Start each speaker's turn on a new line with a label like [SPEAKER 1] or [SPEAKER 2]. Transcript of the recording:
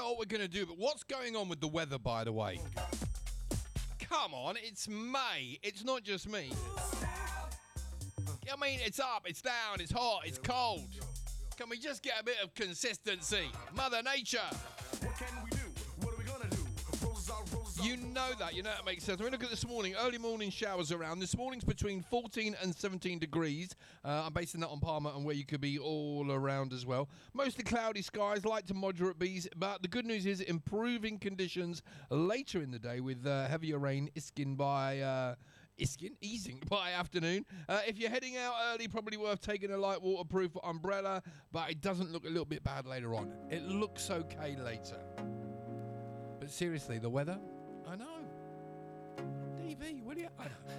[SPEAKER 1] know what we're going to do, but what's going on with the weather, by the way? Come on, it's May. It's not just me. I mean, it's up, it's down, it's hot, it's cold. Can we just get a bit of consistency? Mother Nature.
[SPEAKER 2] What can we do? What are we gonna do? Roses are roses.
[SPEAKER 1] You know that makes sense. I mean, look at this morning. Early morning showers around. This morning's between 14 and 17 degrees. I'm basing that on Palmer and where you could be all around as well. Mostly cloudy skies, light to moderate breeze. But the good news is improving conditions later in the day with heavier rain easing by afternoon. If you're heading out early, probably worth taking a light waterproof umbrella. But it doesn't look a little bit bad later on. It looks okay later. But seriously, the weather? I know. DV, will you? I know.